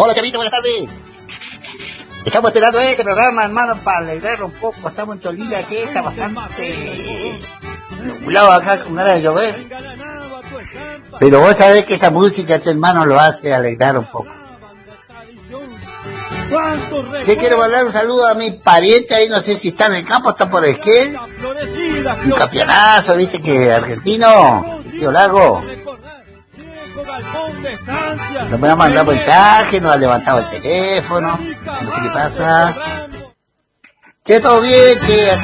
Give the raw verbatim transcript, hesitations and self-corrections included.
Hola, Chapito, buenas tardes. Estamos esperando este programa, hermano, para alegrarlo un poco. Estamos en Cholila, che, está bastante nublado acá, con ganas de llover. Pero vos sabés que esa música, este hermano, lo hace alegrar un poco. Che, quiero mandar un saludo a mis parientes ahí, no sé si están en el campo, están por el Esquel. Un campeonazo, viste, que argentino, el tío Lago. Nos me ha mandado mensaje, nos ha levantado el teléfono, no sé qué pasa. Che, todo bien, che.